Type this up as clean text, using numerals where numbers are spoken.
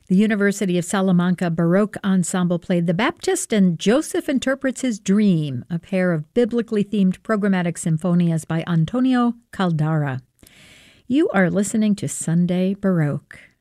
The University of Salamanca Baroque Ensemble played The Baptist and Joseph Interprets His Dream, a pair of biblically themed programmatic sinfonias by Antonio Caldara. You are listening to Sunday Baroque.